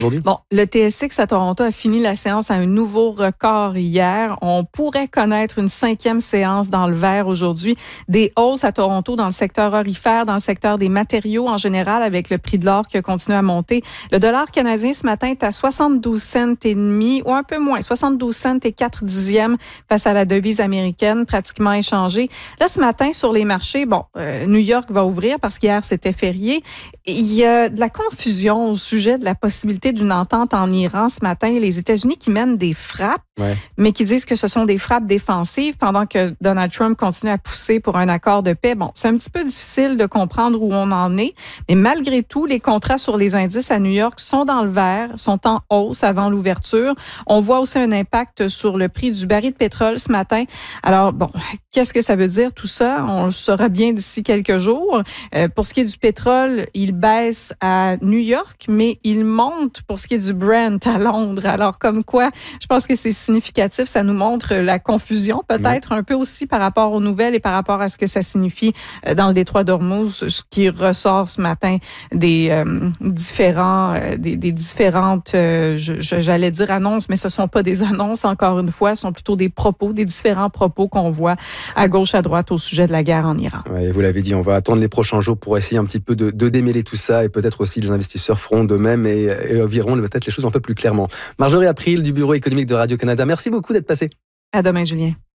aujourd'hui? Bon, le TSX à Toronto a fini la séance à un nouveau record hier. On pourrait connaître une 5e séance dans le vert aujourd'hui. Des hausses à Toronto dans le secteur aurifère, dans le secteur des matériaux en général, avec le prix de l'or qui a continué à monter. Le dollar canadien ce matin est à 72 cents et demi, ou un peu moins, 72 cents et 4 dixièmes face à la devise américaine, pratiquement échangée. Là, ce matin, sur les marchés, New York va ouvrir parce qu'hier, c'était férié. Il y a de la confusion au sujet de la possibilité d'une entente en Iran ce matin. Les États-Unis qui mènent des frappes, mais qui disent que ce sont des frappes défensives pendant que Donald Trump continue à pousser pour un accord de paix. Bon, c'est un petit peu difficile de comprendre où on en est, mais malgré tout, les contrats sur les indices à New York sont dans le vert, sont en hausse avant l'ouverture. On voit aussi un impact sur le prix du baril de pétrole ce matin. Alors, qu'est-ce que ça veut dire tout ça? On le saura bien d'ici quelques jours. Pour ce qui est du pétrole, il baisse à New York, mais il monte pour ce qui est du Brent à Londres. Alors, comme quoi, je pense que c'est significatif. Ça nous montre la confusion, peut-être un peu aussi par rapport aux nouvelles et par rapport à ce que ça signifie dans le détroit d'Ormuz, ce qui ressort ce matin des différentes, j'allais dire annonces, mais ce sont pas des annonces, encore une fois, ce sont plutôt des propos, des différents propos qu'on voit à gauche, à droite au sujet de la guerre en Iran. Ouais, vous l'avez dit, on va attendre les prochains jours pour essayer un petit peu de démêler tout ça, et peut-être aussi les investisseurs feront de même et verront peut-être les choses un peu plus clairement. Marjorie April du Bureau économique de Radio-Canada, merci beaucoup d'être passée. À demain, Julien.